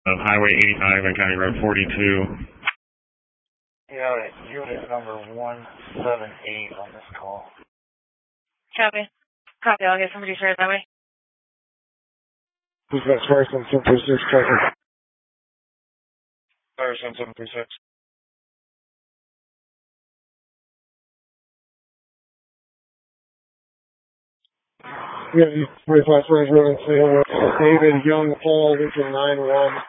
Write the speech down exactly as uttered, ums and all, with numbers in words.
of Highway eighty-five and County Road forty-two. Yeah, unit number one seven eight on this call. Copy. Copy, I'll get somebody shared that way. Who's got first and seven three six traffic? First and seven three six. Yeah, forty-five Springs Road, David Young Paul, Lincoln nine one.